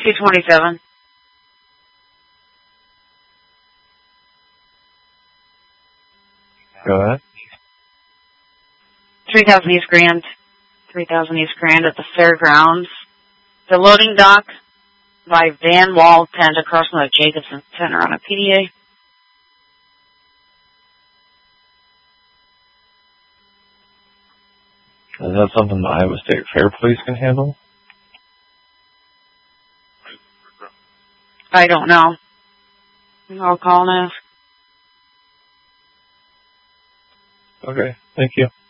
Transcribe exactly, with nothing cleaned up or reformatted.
two twenty-seven. Go ahead. three thousand East Grand. three thousand East Grand at the fairgrounds. The loading dock by Van Wall Tent across from the Jacobson Center on a P D A. Is that something the Iowa State Fair Police can handle? I don't know. I'll call and ask. Okay, thank you.